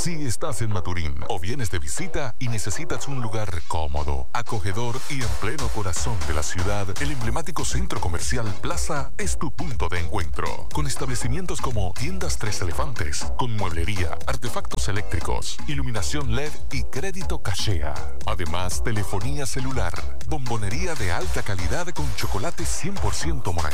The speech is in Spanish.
Si estás en Maturín o vienes de visita y necesitas un lugar cómodo, acogedor y en pleno corazón de la ciudad, el emblemático Centro Comercial Plaza es tu punto de encuentro. Con establecimientos como Tiendas Tres Elefantes, con mueblería, artefactos eléctricos, iluminación LED y crédito cachea. Además, telefonía celular, bombonería de alta calidad con chocolate 100% monaguillo